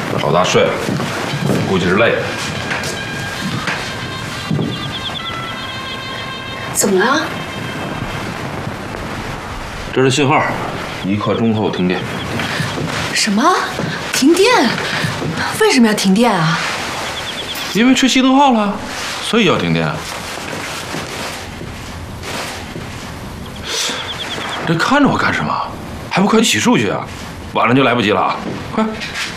老大睡了，估计是累了。 怎么了？ 这是信号，1刻钟后停电。 什么？停电？为什么要停电啊？ 因为吹熄灯号了，所以要停电。这看着我干什么？还不快去洗漱去啊！晚了就来不及了，快！